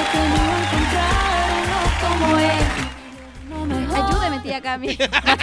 como es. Ayúdeme, tía Cami.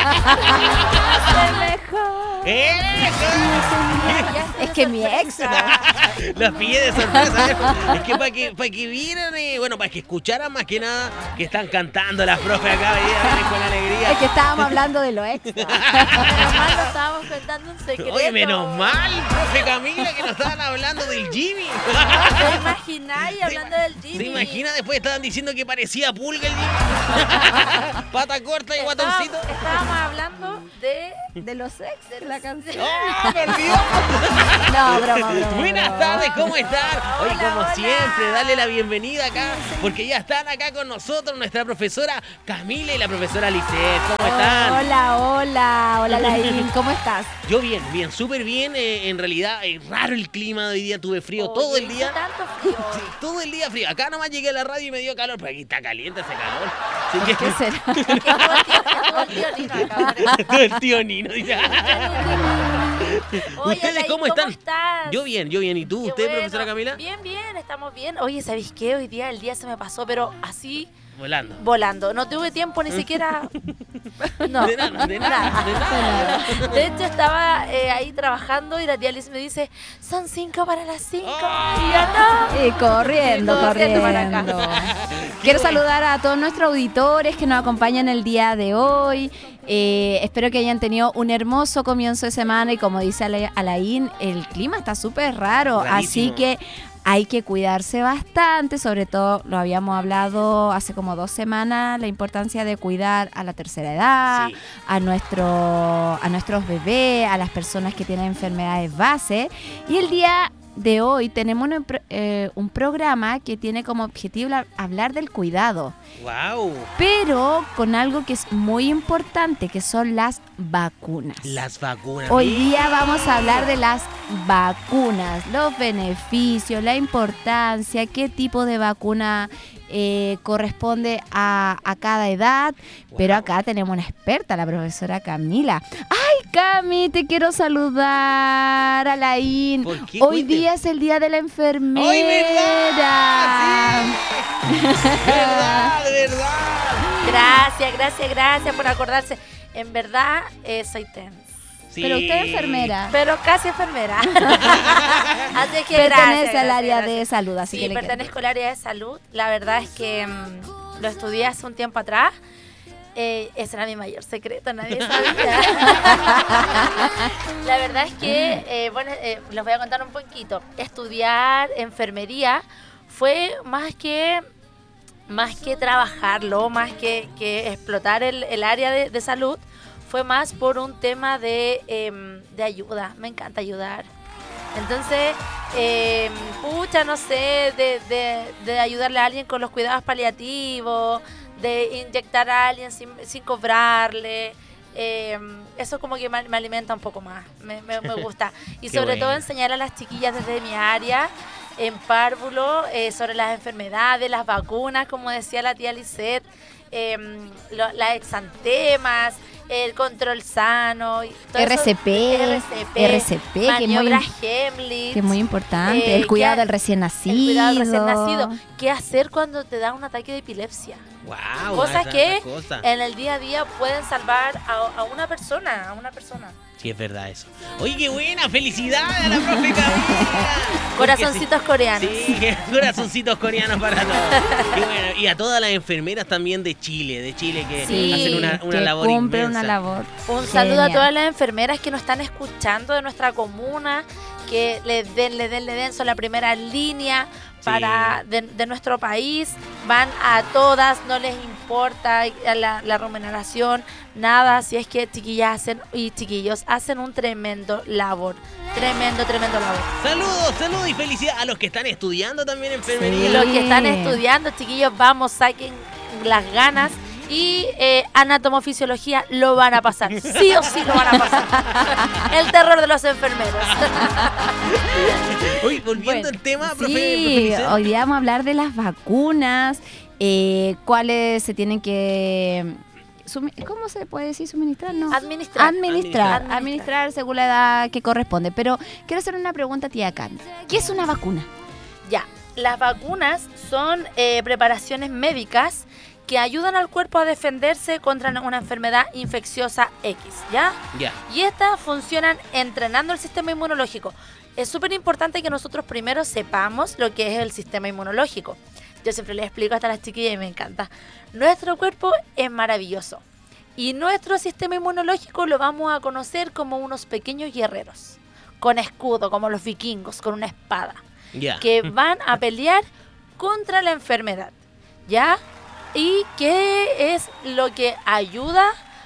Es que mi ex. Los pillé de sorpresa. Es que para que vieran, bueno, para que escucharan más que nada que están cantando las profes acá, vienen con alegría. Es que estábamos hablando de lo ex. Menos mal no estábamos contando un secreto. Oye, menos mal, profe Camila, que nos estaban hablando del Jimmy. ¿Te imagináis hablando del Jimmy? ¿Se imagina? Después estaban diciendo que parecía pulga el Jimmy. Pata corta y guatoncito. Estábamos hablando De los ex de la canción. ¡Oh, me olvidó! No, broma. Buenas tardes, ¿cómo están? Hoy, Hola, como hola. siempre, darle la bienvenida acá, porque ya están acá con nosotros nuestra profesora Camila y la profesora Lisette. ¿Cómo están? Hola, Laín, ¿cómo estás? Yo bien, súper bien. En realidad, es raro el clima de hoy día, tuve frío todo el día. Tanto frío. Sí, todo el día frío. Acá nomás llegué a la radio y me dio calor, pero aquí está caliente ese calor. Así que... ¿Qué será? Estuvo el tío Nino acá. Todo el tío Nino. Dice. Oye, ¿Ustedes Alain, cómo están? estás? Yo bien. ¿Y tú? Qué ¿Usted, bueno. profesora Camila? Bien, estamos bien. Oye, ¿sabéis qué? Hoy día el día se me pasó, pero así, Volando. volando. No tuve tiempo ni siquiera... No, De nada. De hecho, estaba ahí trabajando y la tía Liz me dice, son 5 para las 5. Oh. Y yo no. Y corriendo para acá. Quiero saludar a todos nuestros auditores que nos acompañan el día de hoy. Espero que hayan tenido un hermoso comienzo de semana y como dice Alain, el clima está súper raro, Rarísimo. así que hay que cuidarse bastante, sobre todo lo habíamos hablado hace como 2 semanas, la importancia de cuidar a la tercera edad, Sí. a nuestros bebés, a las personas que tienen enfermedades base. Y el día de hoy tenemos un programa que tiene como objetivo hablar del cuidado, ¡Wow! pero con algo que es muy importante, que son las vacunas. Las vacunas. Hoy día vamos a hablar de las vacunas, los beneficios, la importancia, qué tipo de vacuna corresponde a cada edad. Pero acá tenemos una experta, la profesora Camila. ¡Ay, Cami! Te quiero saludar, Alain. ¿Por qué? Hoy Cuente. día es el día de la enfermera. ¡Ay, verdad! Sí. Gracias por acordarse. En verdad, soy TENS. Sí. Pero usted es enfermera. Pero casi enfermera. Así que Pertenece al gracias, área gracias. de salud, así Sí, que le pertenezco al área de salud. La verdad es que lo estudié hace un tiempo atrás. Ese era mi mayor secreto, nadie sabía. La verdad es que, les voy a contar un poquito. Estudiar enfermería fue más que trabajarlo, más que explotar el área de salud, fue más por un tema de ayuda. Me encanta ayudar. Entonces, no sé, de ayudarle a alguien con los cuidados paliativos, de inyectar a alguien sin cobrarle. Eso como que me alimenta un poco más, me gusta. Y Qué sobre todo bueno. enseñar a las chiquillas desde mi área, en párvulo, sobre las enfermedades, las vacunas, como decía la tía Lisette, las exantemas, el control sano, y todo RCP, que maniobras Heimlich, es muy importante. El cuidado del recién nacido. el cuidado del recién nacido. ¿Qué hacer cuando te da un ataque de epilepsia? ¡Wow! Cosas que Cosa. en el día a día pueden salvar a una persona, Sí, es verdad eso. Oye, qué buena. ¡Felicidades a la profe Camila! Corazoncitos coreanos. Sí, corazoncitos coreanos para todos. Qué bueno. Y a todas las enfermeras también de Chile que Sí, hacen una que labor cumplen inmensa. una labor. Un saludo a Genial. todas las enfermeras que nos están escuchando de nuestra comuna, que le den, son la primera línea de nuestro país, van a todas, no les importa la remuneración, nada, si es que chiquillas y chiquillos hacen un tremendo labor. Saludos y felicidades a los que están estudiando también enfermería. Sí. Los que están estudiando, chiquillos, vamos, saquen las ganas. Y anatomofisiología lo van a pasar, sí o sí lo van a pasar. El terror de los enfermeros. Oye, volviendo Bueno, al tema, profe sí, Lisette. hoy día vamos a hablar de las vacunas, cuáles se tienen que... ¿Cómo se puede decir suministrar? No. Administrar según la edad que corresponde. Pero quiero hacer una pregunta, tía Cami. ¿Qué es una vacuna? Ya, las vacunas son preparaciones médicas que ayudan al cuerpo a defenderse contra una enfermedad infecciosa X, ¿ya? Ya. Y estas funcionan entrenando el sistema inmunológico. Es súper importante que nosotros primero sepamos lo que es el sistema inmunológico. Yo siempre les explico hasta a las chiquillas y me encanta. Nuestro cuerpo es maravilloso y nuestro sistema inmunológico lo vamos a conocer como unos pequeños guerreros, con escudo, como los vikingos, con una espada, Ya. que van a pelear contra la enfermedad, ¿ya? ¿Y qué es lo que ayuda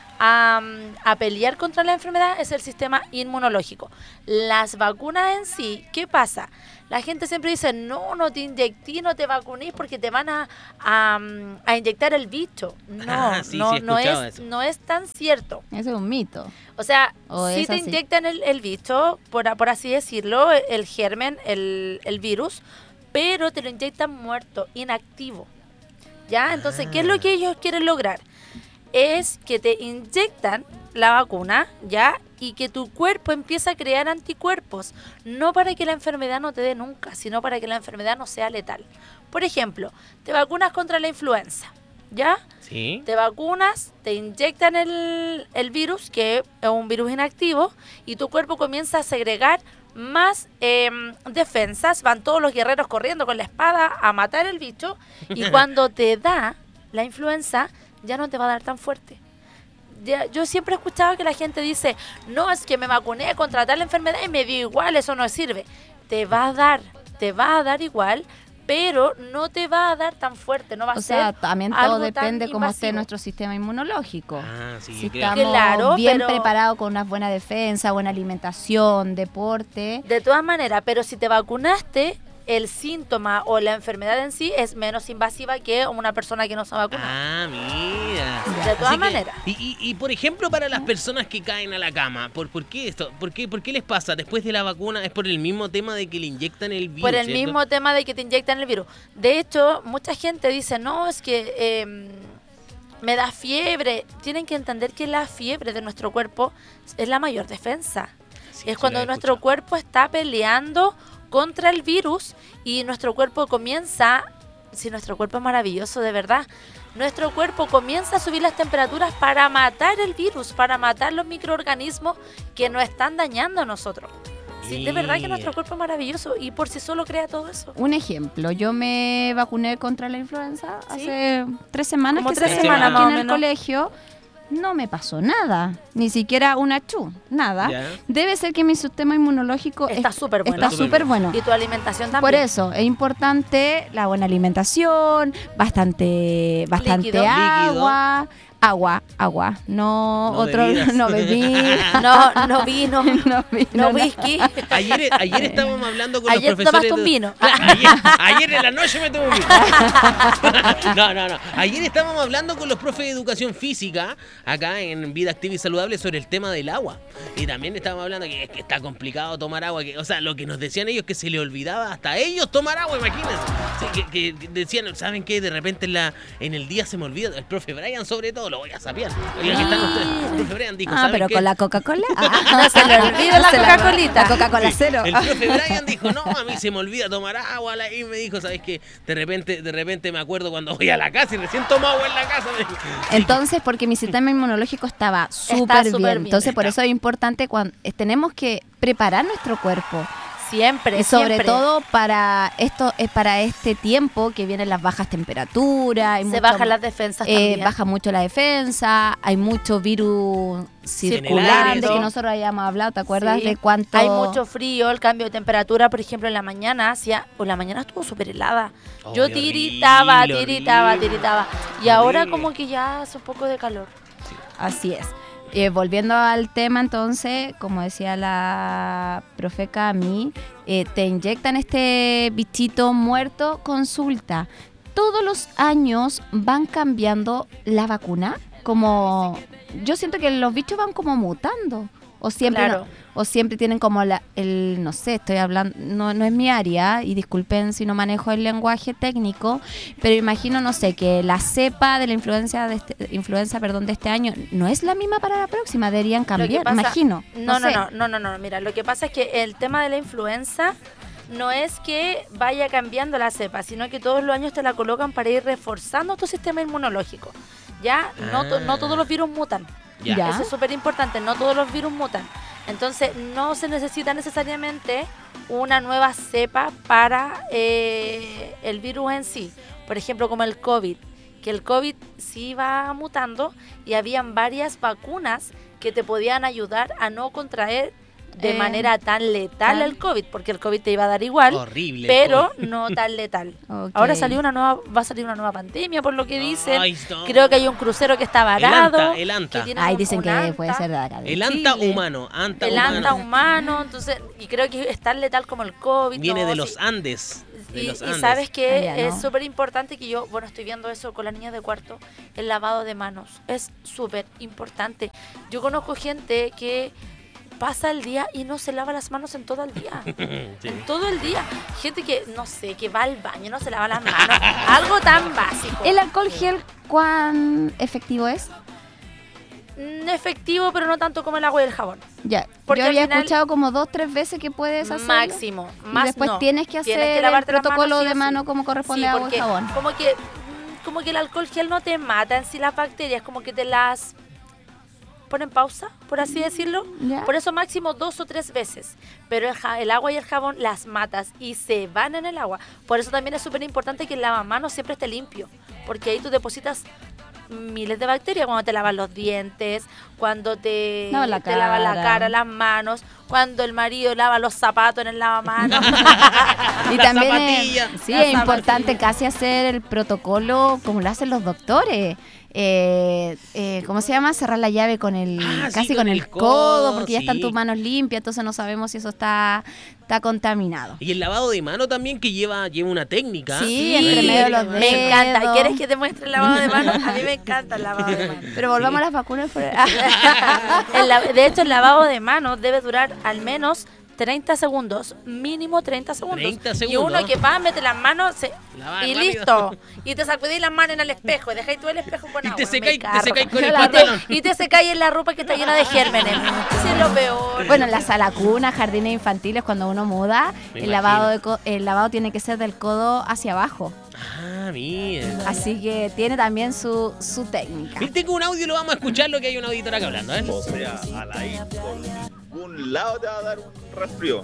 a pelear contra la enfermedad? Es el sistema inmunológico. Las vacunas en sí, ¿qué pasa? La gente siempre dice, no te inyecté, no te vacunís porque te van a inyectar el bicho. No, Sí, he escuchado eso. no es tan cierto. Ese es un mito. O sea, ¿O sí es te así? inyectan el bicho, por así decirlo, el germen, el virus, pero te lo inyectan muerto, inactivo. ¿Ya? Entonces, ¿qué es lo que ellos quieren lograr? Es que te inyectan la vacuna, ¿ya? Y que tu cuerpo empiece a crear anticuerpos, no para que la enfermedad no te dé nunca, sino para que la enfermedad no sea letal. Por ejemplo, te vacunas contra la influenza, ¿ya? Sí. Te vacunas, te inyectan el virus, que es un virus inactivo, y tu cuerpo comienza a segregar más defensas. Van todos los guerreros corriendo con la espada a matar el bicho, y cuando te da la influenza, ya no te va a dar tan fuerte. Yo siempre he escuchado que la gente dice, no, es que me vacuné contra tal enfermedad y me dio igual, eso no sirve. Te va a dar igual, pero no te va a dar tan fuerte, no va a O ser sea, también algo todo depende tan cómo esté invasivo. nuestro sistema inmunológico. Sí, Si creo. estamos Claro, bien pero- preparados con una buena defensa, buena alimentación, deporte. De todas maneras, pero si te vacunaste, el síntoma o la enfermedad en sí es menos invasiva que una persona que no se ha vacunado. Mira. De todas Así que- maneras. Y por ejemplo, para las personas que caen a la cama, ¿por qué esto? ¿Por qué les pasa después de la vacuna? Es por el mismo tema de que le inyectan el virus. Por el ¿cierto? mismo tema de que te inyectan el virus. De hecho, mucha gente dice, no, es que me da fiebre. Tienen que entender que la fiebre de nuestro cuerpo es la mayor defensa. Sí, Es sí, cuando lo he nuestro escuchado. cuerpo está peleando contra el virus y nuestro cuerpo comienza, si nuestro cuerpo es maravilloso de verdad, nuestro cuerpo comienza a subir las temperaturas para matar el virus, para matar los microorganismos que nos están dañando a nosotros. Sí, de verdad que nuestro cuerpo es maravilloso y por sí solo crea todo eso. Un ejemplo, yo me vacuné contra la influenza ¿Sí? hace 3 semanas Como que 3 estuve semanas aquí más o en el menos. colegio. No me pasó nada, ni siquiera una nada. Ya. Debe ser que mi sistema inmunológico Está súper bueno. Está súper bueno. Y tu alimentación también. Por eso, es importante la buena alimentación, bastante Líquido. agua. Agua, no, No otro, bebidas. no bebí, No vino, no vino, no no. whisky. Ayer estábamos hablando con Ayer los profesores. tomaste un vino. Ayer en la noche me tomé un vino. No. Ayer estábamos hablando con los profes de educación física acá en Vida Activa y Saludable sobre el tema del agua. Y también estábamos hablando que es que está complicado tomar agua. O sea, lo que nos decían ellos que se le olvidaba hasta a ellos tomar agua, imagínense. Sí, que decían, ¿saben qué? De repente en el día se me olvida. El profe Brian, sobre todo, lo voy a sapear. Oiga, aquí están ustedes. El profe Brian dijo, ¿saben pero qué? con la Coca-Cola. No se le olvida la Coca-Colita. La Coca-Cola Sí, cero. el profe Brian dijo, no, a mí se me olvida tomar agua. Y me dijo, ¿sabes qué? De repente me acuerdo cuando voy a la casa y recién tomo agua en la casa. Me dijo. Entonces, porque mi sistema inmunológico estaba súper súper bien. bien. Entonces, por eso es importante cuando tenemos que preparar nuestro cuerpo. Siempre, Y sobre siempre. todo para este tiempo que vienen las bajas temperaturas. hay Se mucho- bajan las defensas también. baja mucho la defensa, hay mucho virus circulante Circulando. que nosotros habíamos hablado, ¿te acuerdas Sí. de cuánto? Hay mucho frío, el cambio de temperatura, por ejemplo, en la mañana la mañana estuvo súper helada. Oh, Yo qué tiritaba. horrible. Y ahora Horrible. como que ya hace un poco de calor. Así es. Volviendo al tema, entonces, como decía la profe Cami, te inyectan este bichito muerto, consulta. ¿Todos los años van cambiando la vacuna? Como yo siento que los bichos van como mutando. O siempre, Claro. o siempre tienen como no sé, estoy hablando, no es mi área, y disculpen si no manejo el lenguaje técnico, pero imagino, no sé, que la cepa de la influenza de este año no es la misma para la próxima, deberían Lo que cambiar, pasa- imagino. No, sé. Mira, lo que pasa es que el tema de la influenza no es que vaya cambiando la cepa, sino que todos los años te la colocan para ir reforzando tu sistema inmunológico. ¿Ya? No todos los virus mutan. Ya. Eso es súper importante, no todos los virus mutan. Entonces, no se necesita necesariamente una nueva cepa para el virus en sí. Por ejemplo, como el COVID, que el COVID sí va mutando y habían varias vacunas que te podían ayudar a no contraer de manera tan letal el COVID, porque el COVID te iba a dar igual, Horrible. pero no tan letal. Ok. Ahora va a salir una nueva pandemia, por lo que dicen. Ay, no. Creo que hay un crucero que está varado. El anta. que tiene Ay, un- dicen un que anta. puede ser de acá. de El anta Chile. humano. El anta humano, entonces, y creo que es tan letal como el COVID. Viene no, de sí. los Andes. De Y, los y Andes. sabes que Ah, ya, es ¿no? súper importante que yo, estoy viendo eso con las niñas de cuarto, el lavado de manos. Es súper importante. Yo conozco gente que pasa el día y no se lava las manos en todo el día. Sí. En todo el día. Gente que, no sé, que va al baño y no se lava las manos. Algo tan básico. ¿El alcohol gel cuán efectivo es? Efectivo, pero no tanto como el agua y el jabón. Ya, Porque yo al había final- escuchado como 2-3 veces que puedes hacerlo. Máximo. Y Más después no. tienes que hacer el lavarte las protocolo manos sí o de sí. mano como corresponde Sí, a agua y porque jabón. como que el alcohol gel no te mata en sí las bacterias, como que te las pone en pausa, por así decirlo. Ya. Por eso máximo 2 o 3 veces. Pero el agua y el jabón las matas y se van en el agua. Por eso también es súper importante que el lavamanos siempre esté limpio, porque ahí tú depositas miles de bacterias cuando te lavas los dientes, cuando te Lavas la te lavas la cara. cara, las manos, cuando el marido lava los zapatos en el lavamanos. Y La también zapatilla. sí, La es importante zapatilla. casi hacer el protocolo como lo hacen los doctores. ¿Cómo se llama? Cerrar la llave con el Ah, sí, casi con con el el codo, porque ya sí. están tus manos limpias, entonces no sabemos si eso está contaminado. Y el lavado de mano también que lleva una técnica. Sí, entre medio de los Me encanta. dedos. ¿Quieres que te muestre el lavado de manos? A mí me encanta el lavado de manos. Pero volvamos a las vacunas. De hecho, el lavado de manos debe durar al menos 30 segundos, mínimo 30 segundos. 30 Y segundos. uno que va, mete las manos Lavar y rápido. listo. Y te sacudís las manos en el espejo y dejáis tú el espejo con Y agua. te me secáis carga. con el Y pantalón. y te secáis en la ropa que está llena de gérmenes. Eso es lo peor. Bueno, las salacunas, jardines infantiles, cuando uno muda, Me el lavado tiene que ser del codo hacia abajo. Ah, mira. Así que tiene también su técnica. Y tengo un audio, lo vamos a escuchar, lo que hay un auditor acá hablando, ¿eh? O sea, a la I por ningún lado te va a dar un resfrío.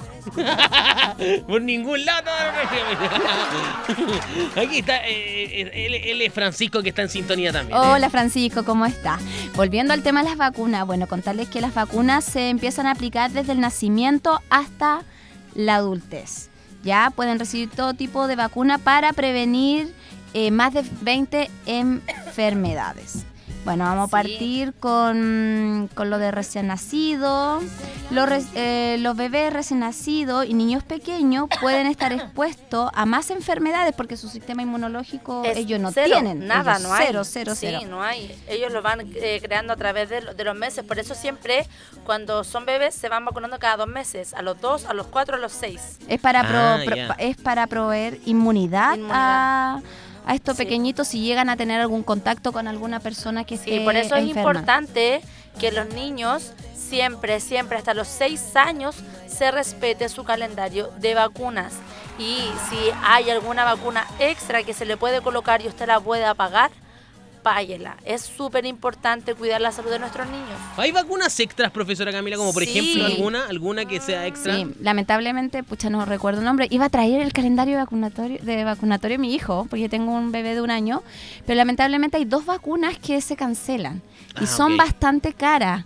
Por ningún lado te va a dar un resfrío. Aquí está, él es Francisco, que está en sintonía también. Hola Francisco, ¿cómo está? Volviendo al tema de las vacunas, bueno, contarles que las vacunas se empiezan a aplicar desde el nacimiento hasta la adultez. Ya pueden recibir todo tipo de vacuna para prevenir más de 20 enfermedades. Bueno, vamos a Sí. partir con lo de recién nacido. Los bebés recién nacidos y niños pequeños pueden estar expuestos a más enfermedades porque su sistema inmunológico Es ellos no cero, tienen. nada, Ellos no hay. Cero. Sí, no hay. Ellos lo van creando a través de los meses. Por eso siempre, cuando son bebés, se van vacunando cada 2 meses. A los 2, a los 4, a los 6. Es para, Ya. es para proveer inmunidad, Inmunidad. a estos Sí. pequeñitos si llegan a tener algún contacto con alguna persona que Sí, esté por eso es enferma. importante que los niños siempre, hasta los 6 años, se respete su calendario de vacunas. Y si hay alguna vacuna extra que se le puede colocar y usted la pueda pagar, páguela. Es súper importante cuidar la salud de nuestros niños. ¿Hay vacunas extras, profesora Camila? Como por Sí. ejemplo, alguna que sea extra. Sí, lamentablemente, pucha, no recuerdo el nombre. Iba a traer el calendario de vacunatorio de mi hijo, porque yo tengo un bebé de 1 año, pero lamentablemente hay 2 vacunas que se cancelan y Ah, son ok. bastante caras.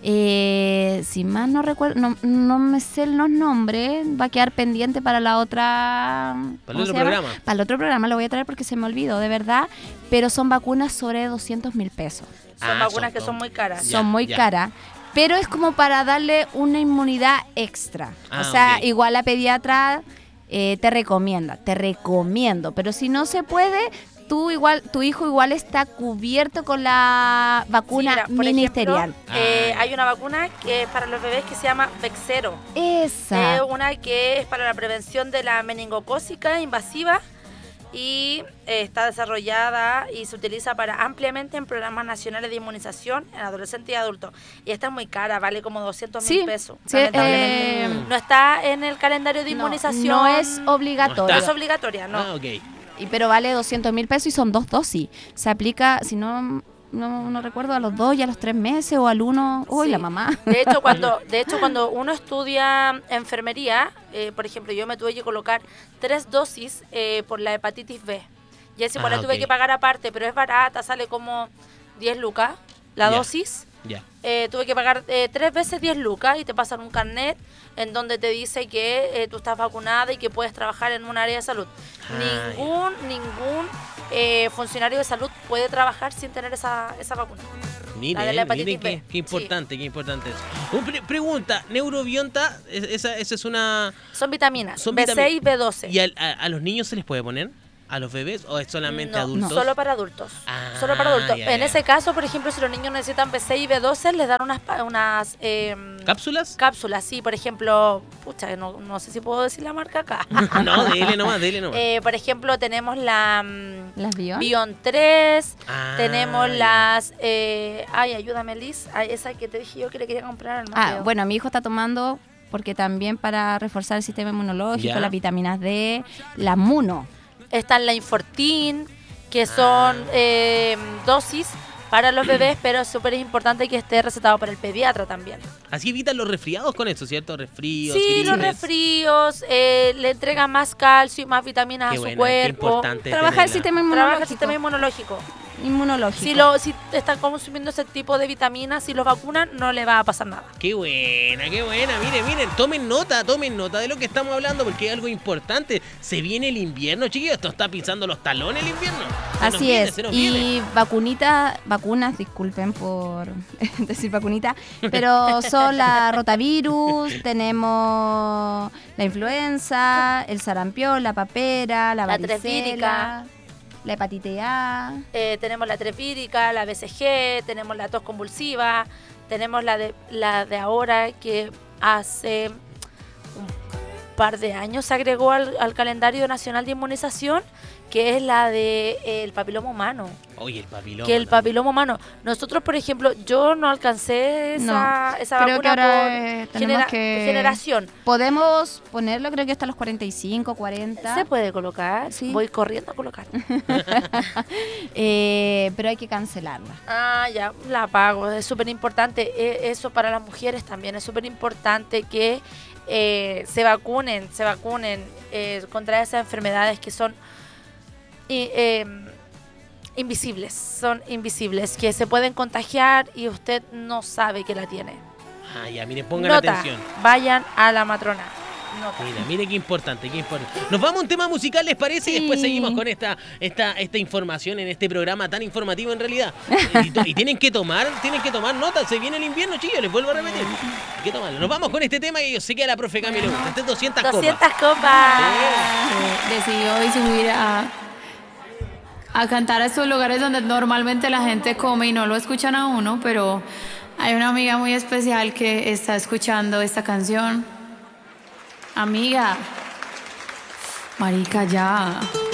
Si más no recuerdo, no me sé los nombres, va a quedar pendiente para la otra. Para ¿cómo el otro se llama? programa. Para el otro programa lo voy a traer porque se me olvidó, de verdad. Pero son vacunas sobre 200.000 pesos. Son Ah, vacunas son que son muy caras. Ya, Son muy ya. caras. Pero es como para darle una inmunidad extra. Ah, o sea, ok. igual la pediatra te recomiendo. Pero si no se puede, tu hijo igual está cubierto con la vacuna Sí, mira, por ministerial. ejemplo, Ah. hay una vacuna que es para los bebés que se llama Bexero. Esa. Es una que es para la prevención de la meningocócica invasiva y está desarrollada y se utiliza ampliamente en programas nacionales de inmunización en adolescentes y adultos. Y esta es muy cara, vale como 200.000 pesos. Sí, lamentablemente. No está en el calendario de inmunización. No es obligatorio. No es obligatoria, no. Ah, ok. Pero vale 200.000 pesos y son 2 dosis. Se aplica, si no recuerdo, a los 2 y a los 3 meses o al 1. Uy, Sí. la mamá. De hecho, cuando uno estudia enfermería, por ejemplo, yo me tuve que colocar 3 dosis por la hepatitis B. Y esa igual la tuve ok. que pagar aparte, pero es barata, sale como 10 lucas la Ya. dosis. Ya. Tuve que pagar 3 veces 10 lucas y te pasan un carnet en donde te dice que tú estás vacunada y que puedes trabajar en un área de salud. Ah, Ningún funcionario de salud puede trabajar sin tener esa vacuna. La de la Mire, hepatitis qué B. importante, qué importante eso. Pregunta, neurobionta, esa es una... Son vitaminas, Son B6 y B12. ¿Y a los niños se les puede poner? ¿A los bebés o es solamente No, adultos? solo para adultos. Ah, Solo para adultos. ya, En ya. ese caso, por ejemplo, si los niños necesitan B6 y B12, les dan unas ¿Cápsulas? cápsulas. Sí, por ejemplo, pucha, no sé si puedo decir la marca acá. No, dele nomás, dele nomás. Por ejemplo, tenemos la ¿Las vio? Bion 3, Ah, tenemos ya. las... ayúdame, Liz. Esa que te dije yo que le quería comprar al Mateo. Bueno, mi hijo está tomando, porque también para reforzar el sistema inmunológico, Ya. las vitaminas D, la Muno. Está la Infortin, que son dosis para los bebés, pero es súper importante que esté recetado para el pediatra también. Así evitan los resfriados con eso, ¿cierto? Resfríos, Sí, los gripes. resfríos, le entregan más calcio y más vitaminas Qué a su buena, qué cuerpo. importante Trabaja el tenerla. sistema Trabaja el sistema inmunológico. Si están consumiendo ese tipo de vitaminas, si los vacunan, no le va a pasar nada. Qué buena, qué buena. Miren, tomen nota de lo que estamos hablando porque es algo importante. Se viene el invierno, chiquillos. Esto está pisando los talones el invierno. Así es. Se nos viene. Y vacunas, disculpen por decir vacunita, pero son la rotavirus, tenemos la influenza, el sarampión, la papera, la varicela, tresvírica. la hepatitis A. Tenemos la trefírica, la BCG, tenemos la tos convulsiva, tenemos la de ahora que hace un par de años se agregó al calendario nacional de inmunización, que es la de el papiloma humano. Oye, el papiloma. Que el papiloma humano. Nosotros, por ejemplo, yo no alcancé esa creo vacuna que ahora por tenemos que generación. Podemos ponerlo, creo que hasta los 45, 40. ¿Se puede colocar? Sí. Voy corriendo a colocar. Pero hay que cancelarla. Ah, ya, la pago. Es súper importante. Eso para las mujeres también. Es súper importante que se vacunen contra esas enfermedades que son invisibles. Son invisibles, que se pueden contagiar y usted no sabe que la tiene. Ah, ya, miren, pongan Nota, atención. vayan a la matrona. Nota. Mira qué importante, qué importante. Nos vamos a un tema musical, ¿les parece? Y Sí. después seguimos con esta información en este programa tan informativo en realidad. Y tienen que tomar nota. Se viene el invierno, chicos, les vuelvo a repetir. Hay que tomarlo. Nos vamos con este tema y yo sé que a la profe Cami le gusta. Este es 200 copas. 200 copas. Decidió hoy subir a cantar a estos lugares donde normalmente la gente come y no lo escuchan a uno, pero hay una amiga muy especial que está escuchando esta canción. Amiga, marica, ya.